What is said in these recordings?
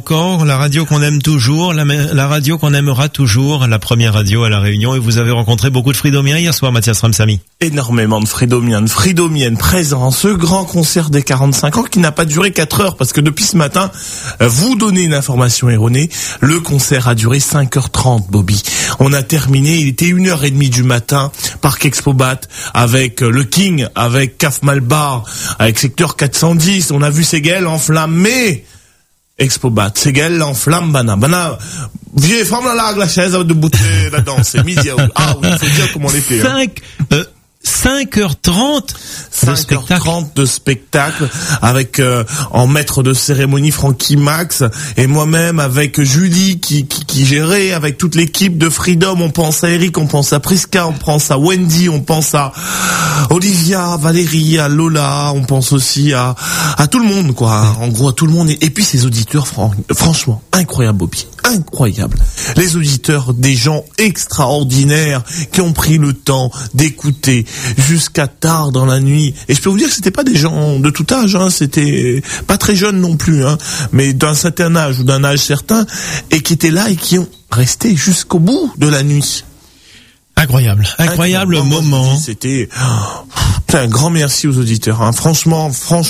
Encore la radio qu'on aime toujours, la radio qu'on aimera toujours, la première radio à La Réunion. Et vous avez rencontré beaucoup de Fridomiens hier soir, Mathias Ramsamy. Énormément de Fridomiennes présents. Ce grand concert des 45 ans qui n'a pas duré 4 heures parce que depuis ce matin, vous donnez une information erronée. Le concert a duré 5h30, Bobby. On a terminé, il était 1h30 du matin, Parc Expobat, avec le King, avec Caf Malbar, avec Secteur 410. On a vu Ségel enflammé. Expobat, Ségel l'enflamme, Bana, vieille femme là, la chaise, de bouter la danse, c'est midi, ah oui, il faut dire comment on était. 5h30 de spectacle avec en maître de cérémonie Frankie Max et moi-même avec Julie qui gérait avec toute l'équipe de Freedom. On pense à Eric, on pense à Priska, on pense à Wendy, on pense à Olivia, Valérie, à Lola, on pense aussi à tout le monde quoi. En gros à tout le monde et puis ces auditeurs franchement incroyable Bobby, incroyable. Les auditeurs des gens extraordinaires qui ont pris le temps d'écouter jusqu'à tard dans la nuit. Et je peux vous dire que c'était pas des gens de tout âge, hein, c'était pas très jeunes non plus, hein, mais d'un certain âge ou d'un âge certain, et qui étaient là et qui ont resté jusqu'au bout de la nuit. Incroyable moment. C'était un grand merci aux auditeurs, hein. Franchement,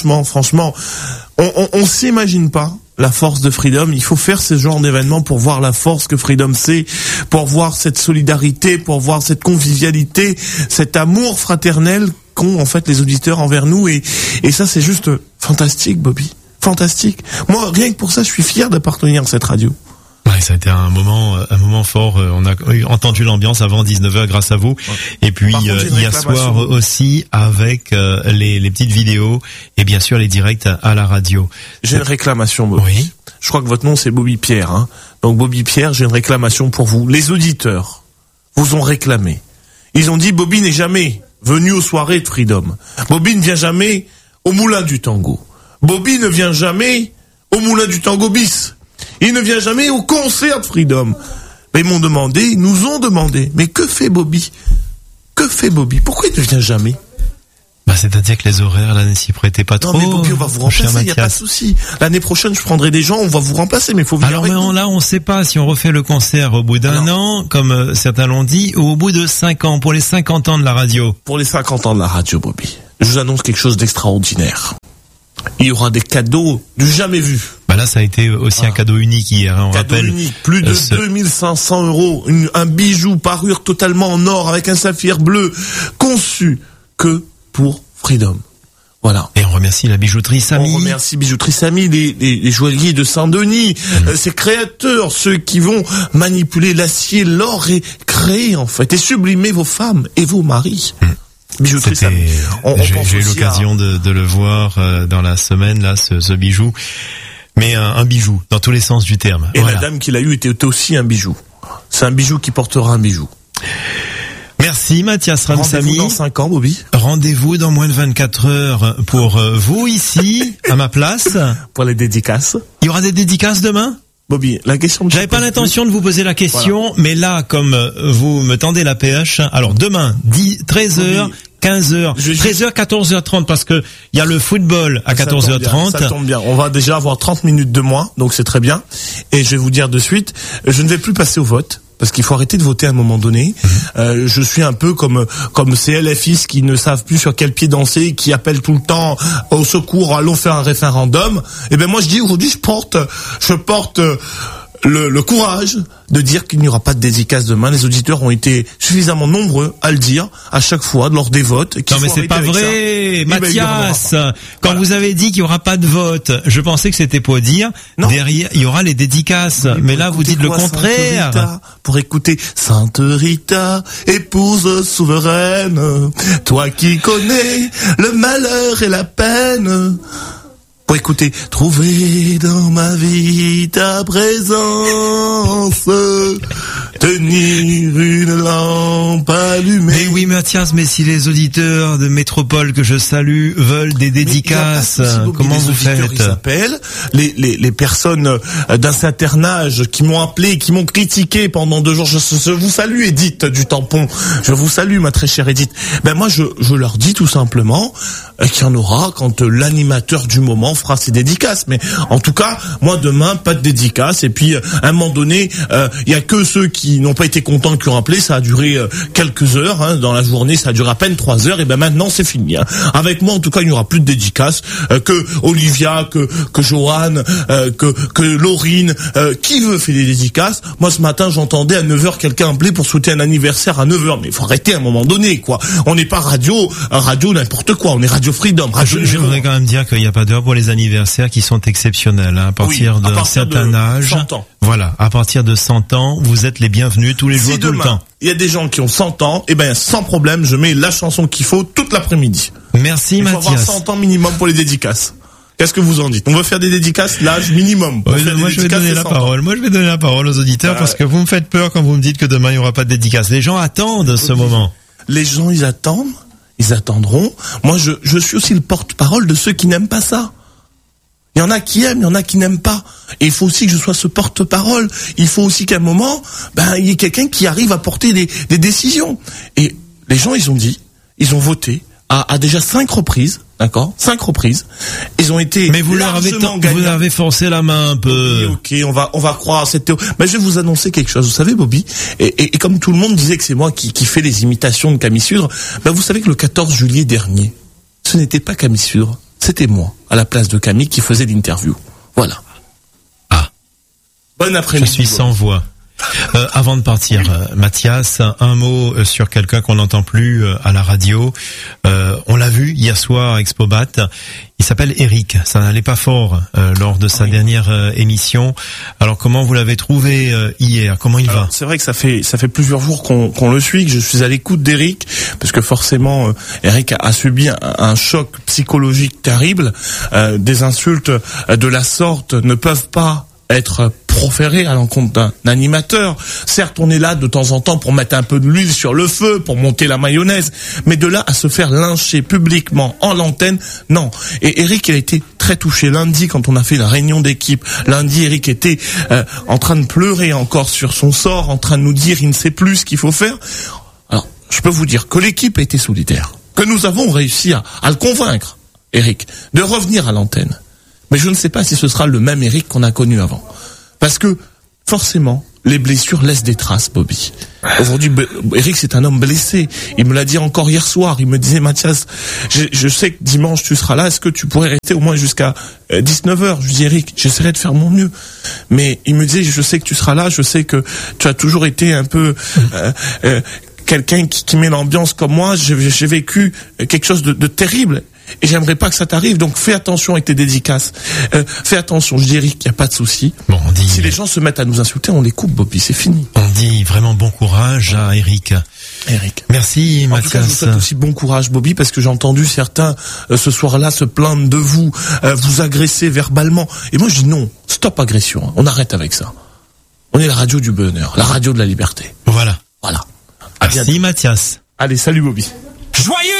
on s'imagine pas la force de Freedom. Il faut faire ce genre d'événement pour voir la force que Freedom c'est, pour voir cette solidarité, pour voir cette convivialité, cet amour fraternel qu'ont en fait les auditeurs envers nous et ça c'est juste fantastique Bobby, fantastique. Moi rien que pour ça je suis fier d'appartenir à cette radio. Ouais, ça a été un moment fort. On a entendu l'ambiance avant 19h grâce à vous. Ouais. Et puis hier soir aussi avec les petites vidéos et bien sûr les directs à la radio. J'ai une réclamation, Bobby. Oui. Je crois que votre nom c'est Bobby Pierre, hein. Donc Bobby Pierre, j'ai une réclamation pour vous. Les auditeurs vous ont réclamé. Ils ont dit Bobby n'est jamais venu aux soirées de Freedom. Bobby ne vient jamais au Moulin du Tango. Bobby ne vient jamais au Moulin du Tango bis. Il ne vient jamais au concert de Freedom. Mais ils nous ont demandé, mais que fait Bobby? Pourquoi il ne vient jamais? C'est-à-dire que les horaires, là, ne s'y prêtaient pas trop. Non, mais Bobby, on va vous remplacer, il n'y a pas de souci. L'année prochaine, je prendrai des gens, on va vous remplacer, mais il faut venir avec nous. Là, on ne sait pas si on refait le concert au bout d'un an, comme certains l'ont dit, ou au bout de 5 ans, pour les 50 ans de la radio. Pour les 50 ans de la radio, Bobby, je vous annonce quelque chose d'extraordinaire. Il y aura des cadeaux du jamais vu. Là, ça a été aussi un cadeau unique hier, hein, on rappelle. Unique, plus de 2500 €, un bijou parure totalement en or avec un saphir bleu, conçu que pour Freedom. Voilà. Et on remercie la bijouterie Samy. On remercie bijouterie Samy, les joailliers de Saint-Denis, ces créateurs, ceux qui vont manipuler l'acier, l'or et créer en fait, et sublimer vos femmes et vos maris. Bijouterie Samy. J'ai eu l'occasion de le voir dans la semaine, là, ce bijou. Mais un bijou, dans tous les sens du terme. Et voilà. La dame qui l'a eu était aussi un bijou. C'est un bijou qui portera un bijou. Merci Mathias Ramsamy. Rendez-vous dans 5 ans, Bobby. Rendez-vous dans moins de 24 heures pour vous ici, à ma place. Pour les dédicaces. Il y aura des dédicaces demain? Bobby, la question... J'avais pas l'intention de vous poser la question, voilà. Mais là, comme vous me tendez la perche, alors demain, 13h... 15h, 13h, 14h30 parce que il y a le football à 14h30. Ça tombe bien. On va déjà avoir 30 minutes de moins, donc c'est très bien. Et je vais vous dire de suite, je ne vais plus passer au vote. Parce qu'il faut arrêter de voter à un moment donné. Je suis un peu comme ces LFistes qui ne savent plus sur quel pied danser, qui appellent tout le temps au secours, allons faire un référendum. Et ben moi je dis aujourd'hui je porte le courage de dire qu'il n'y aura pas de dédicace demain. Les auditeurs ont été suffisamment nombreux à le dire à chaque fois lors des votes. Non mais c'est pas vrai, Mathias. Quand vous avez dit qu'il y aura pas de vote, je pensais que c'était pour dire derrière il y aura les dédicaces. Mais là vous dites le contraire. Pour écouter Sainte Rita, épouse souveraine, toi qui connais le malheur et la peine. Pour écouter, trouver dans ma vie ta présence, tenir une lampe allumée. Mais oui, Mathias, mais si les auditeurs de Métropole que je salue veulent des dédicaces, comment vous faites? Ils s'appellent les personnes d'un certain âge qui m'ont appelé, qui m'ont critiqué pendant 2 jours. Je vous salue, Edith du Tampon. Je vous salue, ma très chère Edith. Ben moi, je leur dis tout simplement, qu'il y en aura quand l'animateur du moment fera ses dédicaces. Mais en tout cas, moi demain, pas de dédicace. Et puis à un moment donné, il y a que ceux qui n'ont pas été contents qui ont appelé. Ça a duré quelques heures, hein, dans la journée, ça a duré à peine 3 heures. Et ben maintenant c'est fini. Hein. Avec moi, en tout cas, il n'y aura plus de dédicaces. Que Olivia, que Joanne, que Laurine, qui veut faire des dédicaces. Moi ce matin, j'entendais à 9h quelqu'un appeler pour souhaiter un anniversaire à 9h. Mais il faut arrêter à un moment donné, quoi. On n'est pas radio n'importe quoi. On est Radio Freedom. Je voudrais quand même dire qu'il n'y a pas d'heure pour les anniversaires qui sont exceptionnels. Hein. À partir d'un certain âge, 100 ans. Voilà, à partir de 100 ans, vous êtes les bienvenus tous les jours, tout le temps. Il y a des gens qui ont 100 ans, et ben sans problème, je mets la chanson qu'il faut toute l'après-midi. Merci Mathias. Il faut avoir 100 ans minimum pour les dédicaces. Qu'est-ce que vous en dites? On veut faire des dédicaces, l'âge minimum. Moi, je vais donner la parole. Moi, je vais donner la parole aux auditeurs parce que vous me faites peur quand vous me dites que demain, il n'y aura pas de dédicace. Les gens attendent ce moment. Les gens, ils attendent. Ils attendront. Moi, je suis aussi le porte-parole de ceux qui n'aiment pas ça. Il y en a qui aiment, il y en a qui n'aiment pas. Et il faut aussi que je sois ce porte-parole. Il faut aussi qu'à un moment, il y ait quelqu'un qui arrive à porter des décisions. Et les gens, ils ont voté à déjà 5 reprises. D'accord, 5 reprises. Ils ont été. Mais vous leur avez forcé la main un peu. Ok, on va croire cette théorie. Mais je vais vous annoncer quelque chose. Vous savez, Bobby, et comme tout le monde disait que c'est moi qui fais les imitations de Camille Sudre, vous savez que le 14 juillet dernier, ce n'était pas Camille Sudre, c'était moi, à la place de Camille, qui faisait l'interview. Voilà. Ah. Bon après-midi. Je suis sans voix. Avant de partir, Mathias, un mot sur quelqu'un qu'on n'entend plus à la radio. On l'a vu hier soir à Expobat. Il s'appelle Eric. Ça n'allait pas fort lors de sa dernière émission. Alors comment vous l'avez trouvé hier? Comment il va? C'est vrai que ça fait plusieurs jours qu'on le suit, que je suis à l'écoute d'Eric, parce que forcément Eric a subi un choc psychologique terrible. Des insultes de la sorte ne peuvent pas être proféré à l'encontre d'un animateur. Certes, on est là de temps en temps pour mettre un peu de l'huile sur le feu, pour monter la mayonnaise, mais de là à se faire lyncher publiquement en l'antenne, non. Et Eric a été très touché lundi quand on a fait la réunion d'équipe. Lundi, Eric était en train de pleurer encore sur son sort, en train de nous dire il ne sait plus ce qu'il faut faire. Alors, je peux vous dire que l'équipe a été solidaire, que nous avons réussi à le convaincre, Eric, de revenir à l'antenne. Mais je ne sais pas si ce sera le même Eric qu'on a connu avant. Parce que, forcément, les blessures laissent des traces, Bobby. Aujourd'hui, Eric, c'est un homme blessé. Il me l'a dit encore hier soir. Il me disait, Mathias, je sais que dimanche tu seras là. Est-ce que tu pourrais rester au moins jusqu'à 19h? Je lui dis, Eric, j'essaierai de faire mon mieux. Mais il me disait, je sais que tu seras là. Je sais que tu as toujours été un peu... quelqu'un qui met l'ambiance comme moi. J'ai vécu quelque chose de terrible. Et j'aimerais pas que ça t'arrive, donc fais attention avec tes dédicaces. Fais attention, je dis Eric, il n'y a pas de souci. Bon, si les gens se mettent à nous insulter, on les coupe, Bobby, c'est fini. On dit vraiment bon courage à Eric. Merci, Mathias. En tout cas, je vous souhaite aussi bon courage, Bobby, parce que j'ai entendu certains ce soir-là se plaindre de vous, vous agresser verbalement. Et moi, je dis non, stop agression, hein. On arrête avec ça. On est la radio du bonheur, la radio de la liberté. Voilà. Voilà. Merci, Mathias. Allez, salut, Bobby. Joyeux